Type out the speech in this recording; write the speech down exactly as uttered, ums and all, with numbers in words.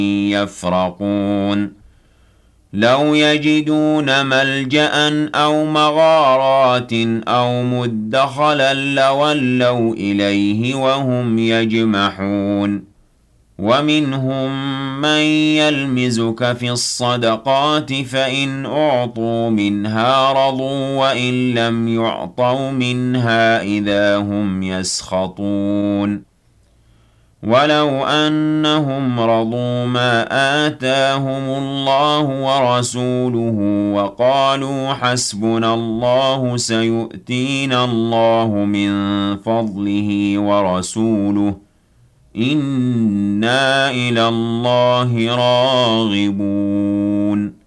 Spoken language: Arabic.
يفرقون لو يجدون ملجأ أو مغارات أو مدخلا لولوا إليه وهم يجمحون ومنهم من يلمزك في الصدقات فإن أعطوا منها رضوا وإن لم يعطوا منها إذا هم يسخطون ولو أنهم رضوا ما آتاهم الله ورسوله وقالوا حسبنا الله سيؤتينا الله من فضله ورسوله إنا إلى الله راغبون